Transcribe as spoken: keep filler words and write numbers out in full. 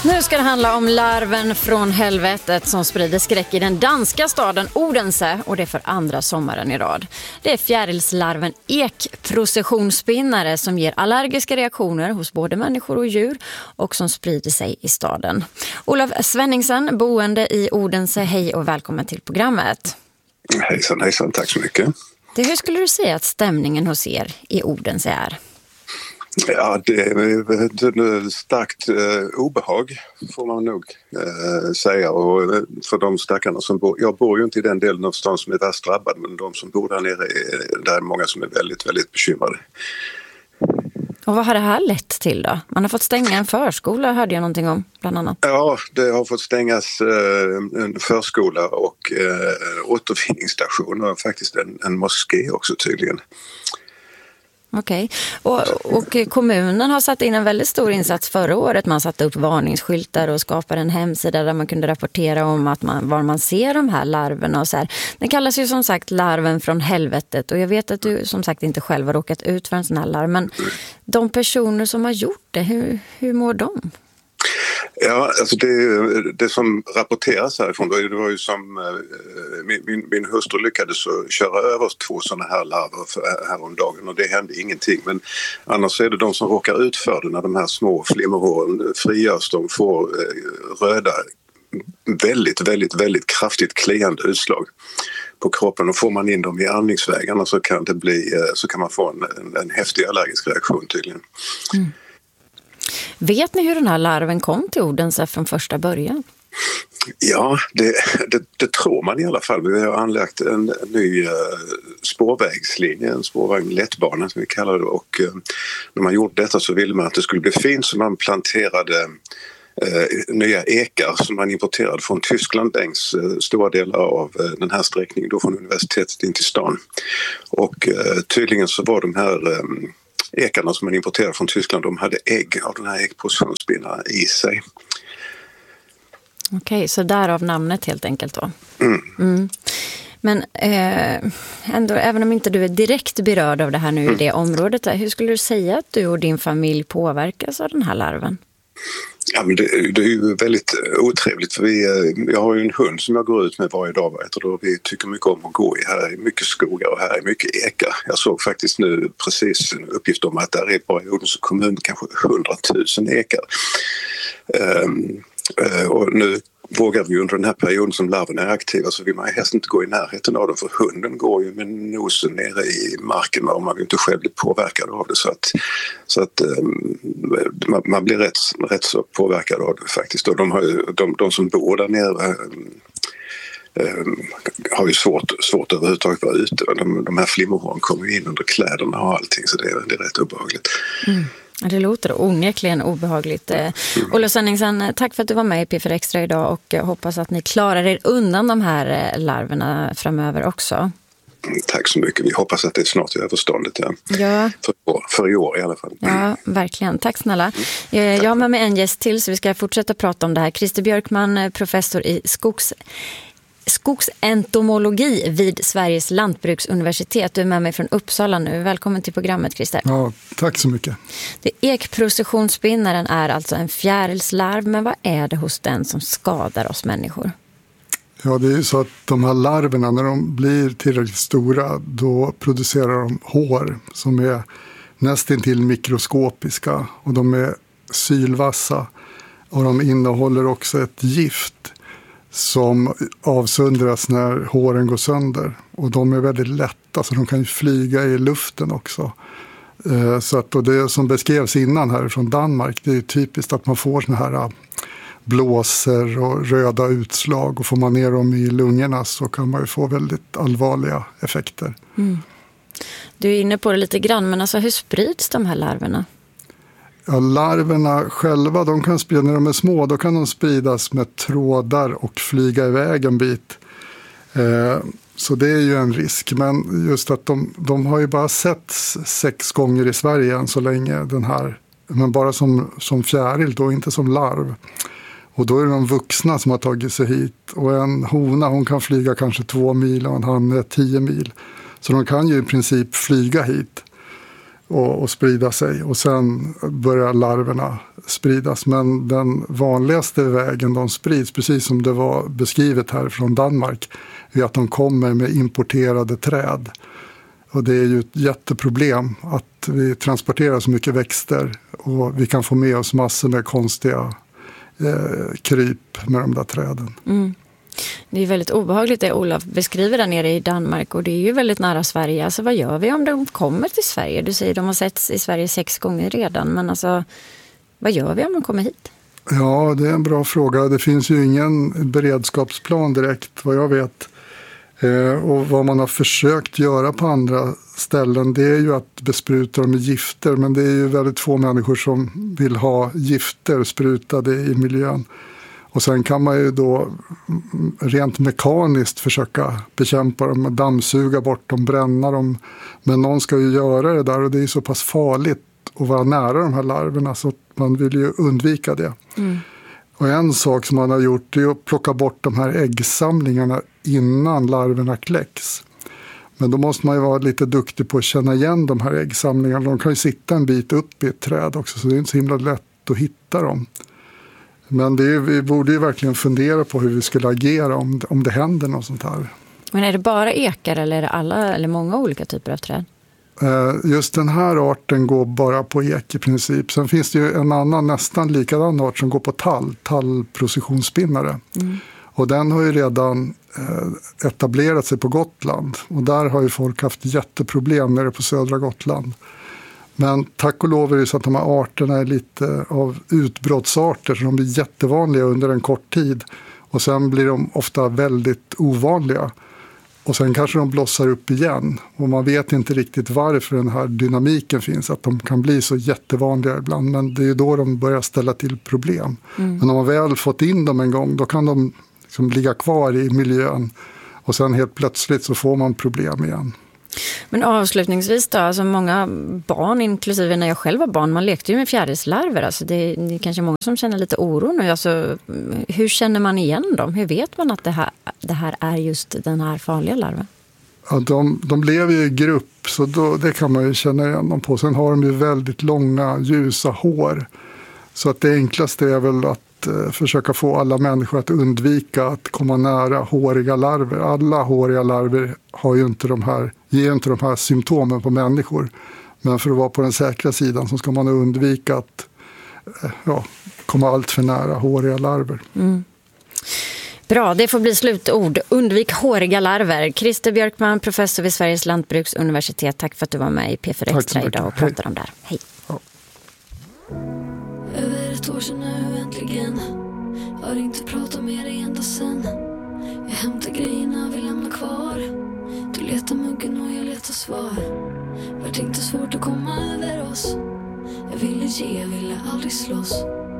Nu ska det handla om larven från helvetet som sprider skräck i den danska staden Odense, och det är för andra sommaren i rad. Det är fjärilslarven ekprocessionsspinnare som ger allergiska reaktioner hos både människor och djur och som sprider sig i staden. Olof Svenningsen, boende i Odense, hej och välkommen till programmet. Hejsan, hejsan, tack så mycket. Det, hur skulle du säga att stämningen hos er i Odense är? Ja, det är starkt eh, obehag får man nog eh, säga, och för de stackarna som bor, jag bor ju inte i den delen av stan som är värst drabbad, men de som bor där nere, är, där är många som är väldigt, väldigt bekymrade. Och vad har det här lett till då? Man har fått stänga en förskola, hörde jag någonting om bland annat. Ja, det har fått stängas eh, en förskola och eh, återvinningsstation och faktiskt en, en moské också tydligen. Okej, och, och kommunen har satt in en väldigt stor insats förra året. Man satte upp varningsskyltar och skapade en hemsida där man kunde rapportera om att man, var man ser de här larverna och så här. Den kallas ju som sagt larven från helvetet, och jag vet att du som sagt inte själv har råkat ut för en sån här larv, men de personer som har gjort det, hur, hur mår de? Ja, alltså det, det som rapporteras härifrån, det var ju som min, min, min hustru lyckades köra över två sådana här larver häromdagen, och det hände ingenting. Men annars är det de som råkar ut för det när de här små flimmerhåren frigörs, de får röda, väldigt, väldigt, väldigt kraftigt kliande utslag på kroppen, och får man in dem i andningsvägarna så kan det bli, så kan man få en, en, en häftig allergisk reaktion tydligen. Mm. Vet ni hur den här larven kom till Odense från första början? Ja, det, det, det tror man i alla fall. Vi har anlagt en, en ny uh, spårvägslinje, en spårvagn lättbana som vi kallar det, och uh, när man gjorde detta så ville man att det skulle bli fint, så man planterade uh, nya ekar som man importerade från Tyskland längs uh, stora delar av uh, den här sträckningen, då från universitetet in till stan. Och uh, tydligen så var de här um, ekarna som man importerade från Tyskland, de hade ägg av den här ekprocessionsspinnaren i sig. Okej, så därav namnet helt enkelt då. Mm. Mm. Men eh, ändå, även om inte du är direkt berörd av det här nu mm. i det området, hur skulle du säga att du och din familj påverkas av den här larven? Ja, men det, det är ju väldigt otrevligt, för vi, jag har ju en hund som jag går ut med varje dag, och vi tycker mycket om att gå i. Här är mycket skogar och här är mycket ekar. Jag såg faktiskt nu precis en uppgift om att där är bara i Odense kommun kanske hundratusen ekar. Um, uh, och nu vågar vi under den här perioden som larven är aktiva, så vill man helst inte gå i närheten av den, för hunden går ju med nosen nere i marken och man vill inte själv bli påverkad av det, så att, så att um, man, man blir rätt, rätt så påverkad av det faktiskt. Och de, har ju, de, de som bor där nere um, um, har ju svårt, svårt överhuvudtaget att vara ute. De, de här flimmerhåren kommer in under kläderna och allting, så det är, det är rätt obehagligt. Mm. Det låter onekligen obehagligt. Mm. Olof Svenningsen, tack för att du var med i P fyra Extra idag, och hoppas att ni klarar er undan de här larverna framöver också. Mm, tack så mycket. Vi hoppas att det är snart överståndet. Ja. Ja. För, för i år i alla fall. Mm. Ja, verkligen. Tack snälla. Mm. Jag har med mig en gäst till, så vi ska fortsätta prata om det här. Christer Björkman, professor i skogs... skogsentomologi vid Sveriges lantbruksuniversitet. Du är med mig från Uppsala nu. Välkommen till programmet, Christer. Ja, tack så mycket. Det ekprocessionsspinnaren är alltså en fjärilslarv, men vad är det hos den som skadar oss människor? Ja, det är ju så att de här larverna, när de blir tillräckligt stora, då producerar de hår som är nästintill mikroskopiska, och de är sylvassa, och de innehåller också ett gift som avsöndras när håren går sönder. Och de är väldigt lätta, så de kan ju flyga i luften också. Så att, och det som beskrevs innan här från Danmark, det är typiskt att man får såna här blåser och röda utslag. Och får man ner dem i lungorna så kan man ju få väldigt allvarliga effekter. Mm. Du är inne på det lite grann, men alltså hur sprids de här larverna? Ja, larverna själva, de kan sprida, när de är små, då kan de spridas med trådar och flyga iväg en bit. Eh, så det är ju en risk. Men just att de, de har ju bara sett sex gånger i Sverige än så länge, den här. Men bara som, som fjäril då, inte som larv. Och då är det de vuxna som har tagit sig hit. Och en hona, hon kan flyga kanske två mil och en han är tio mil. Så de kan ju i princip flyga hit. och, och sprida sig. Och sen börjar larverna spridas. Men den vanligaste vägen de sprids, precis som det var beskrivet här från Danmark, är att de kommer med importerade träd. Och det är ju ett jätteproblem att vi transporterar så mycket växter och vi kan få med oss massor med konstiga eh, kryp med de där träden. Mm. Det är väldigt obehagligt det Olof beskriver där nere i Danmark, och det är ju väldigt nära Sverige. Alltså vad gör vi om de kommer till Sverige? Du säger att de har setts i Sverige sex gånger redan, men alltså vad gör vi om de kommer hit? Ja, det är en bra fråga. Det finns ju ingen beredskapsplan direkt vad jag vet. Eh, och vad man har försökt göra på andra ställen, det är ju att bespruta dem med gifter. Men det är ju väldigt få människor som vill ha gifter sprutade i miljön. Och sen kan man ju då rent mekaniskt försöka bekämpa dem, dammsuga bort dem, bränna dem. Men någon ska ju göra det där, och det är så pass farligt att vara nära de här larverna så att man vill ju undvika det. Mm. Och en sak som man har gjort är att plocka bort de här äggsamlingarna innan larverna kläcks. Men då måste man ju vara lite duktig på att känna igen de här äggsamlingarna. De kan ju sitta en bit upp i ett träd också, så det är inte så himla lätt att hitta dem. Men det är, vi borde ju verkligen fundera på hur vi skulle agera om, om det händer något sånt här. Men är det bara ekar eller är det alla eller många olika typer av träd? Just den här arten går bara på ek i princip. Sen finns det ju en annan nästan likadan art som går på tall, tallprocessionsspinnare. Mm. Och den har ju redan etablerat sig på Gotland. Och där har ju folk haft jätteproblem med det på södra Gotland. Men tack och lov är det så att de här arterna är lite av utbrottsarter, så de blir jättevanliga under en kort tid. Och sen blir de ofta väldigt ovanliga. Och sen kanske de blossar upp igen. Och man vet inte riktigt varför den här dynamiken finns, att de kan bli så jättevanliga ibland. Men det är ju då de börjar ställa till problem. Mm. Men om man väl fått in dem en gång, då kan de liksom ligga kvar i miljön. Och sen helt plötsligt så får man problem igen. Men avslutningsvis då, alltså många barn, inklusive när jag själv var barn, man lekte ju med fjärilslarver. Alltså det, det är kanske många som känner lite oro nu. Alltså, hur känner man igen dem? Hur vet man att det här, det här är just den här farliga larven? Ja, de, de lever ju i grupp, så då, det kan man ju känna igen dem på. Sen har de ju väldigt långa, ljusa hår. Så att det enklaste är väl att eh, försöka få alla människor att undvika att komma nära håriga larver. Alla håriga larver har ju inte de här, ger inte de här symptomen på människor. Men för att vara på den säkra sidan så ska man undvika att eh, ja, komma allt för nära håriga larver. Mm. Bra, det får bli slutord. Undvik håriga larver. Christer Björkman, professor vid Sveriges lantbruksuniversitet. Tack för att du var med i P fyra Extra idag och pratade om det här. Hej. Ja. Över ett år sedan nu äntligen. Har inte pratat med dig ända sen. Jag hämtar grejerna, vi lämnar kvar. Du letar muggen och jag letar svar. Vart inte svårt att komma över oss. Jag ville ge, jag ville aldrig slåss.